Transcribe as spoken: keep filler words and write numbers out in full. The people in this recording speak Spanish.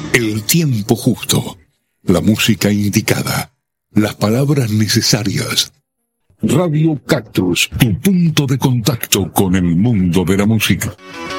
El tiempo justo, la música indicada, las palabras necesarias. Radio Cactus, tu punto de contacto con el mundo de la música.